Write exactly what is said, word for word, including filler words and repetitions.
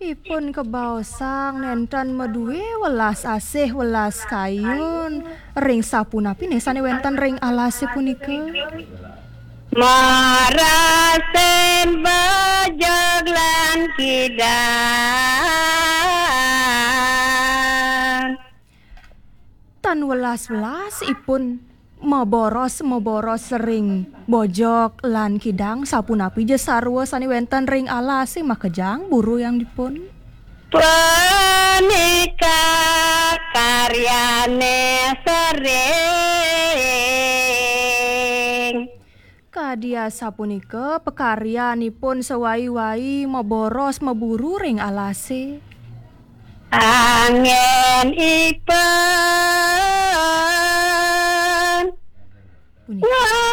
Ipun kebaosang nenten medue welas asih welas kayun ring sapunapi nesane wenten ring alase punika. Marasen bajag lan kidang Tan welas-welas ipun moboros moboros ring bojok lan kidang sapunapi je sarwa sane wenten ring alase makejang buru yang dipun. Punika karyane sering Kadia sapunika pekaryanipun sewai-wai moboros meburu ring alase. angin ipun Punika